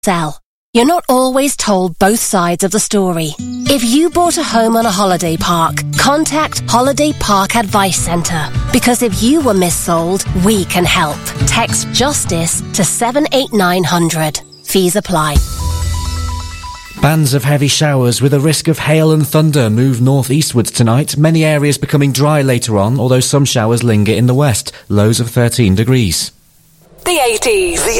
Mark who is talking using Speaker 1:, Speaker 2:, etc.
Speaker 1: Sell. You're not always told both sides of the story. If you bought a home on a holiday park, contact Holiday Park Advice Centre. Because if you were missold, we can help. Text JUSTICE to 78900. Fees apply.
Speaker 2: Bands of heavy showers with a risk of hail and thunder move northeastwards tonight. Many areas becoming dry later on, although some showers linger in the west. Lows of 13 degrees.
Speaker 3: The 80s.